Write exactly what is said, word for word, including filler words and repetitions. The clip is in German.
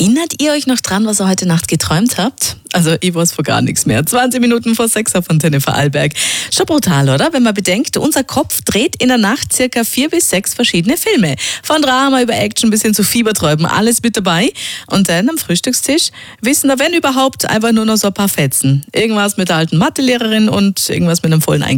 Erinnert ihr euch noch dran, was ihr heute Nacht geträumt habt? Also ich weiß vor gar nichts mehr. zwanzig Minuten vor sechs auf Antenne Vorarlberg. Schon brutal, oder? Wenn man bedenkt, unser Kopf dreht in der Nacht circa vier bis sechs verschiedene Filme. Von Drama über Action bis hin zu Fieberträuben, alles mit dabei. Und dann am Frühstückstisch wissen da, wenn überhaupt, einfach nur noch so ein paar Fetzen. Irgendwas mit der alten Mathelehrerin und irgendwas mit einem vollen Einkauf.